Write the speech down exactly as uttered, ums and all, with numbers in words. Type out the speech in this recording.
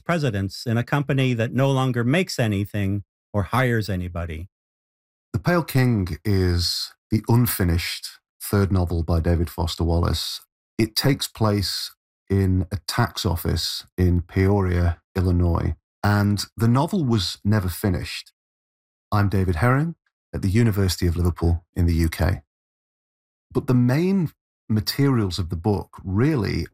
presidents in a company that no longer makes anything or hires anybody. The Pale King is the unfinished third novel by David Foster Wallace. It takes place in a tax office in Peoria, Illinois, and the novel was never finished. I'm David Herring at the University of Liverpool in the U K. But the main materials of the book really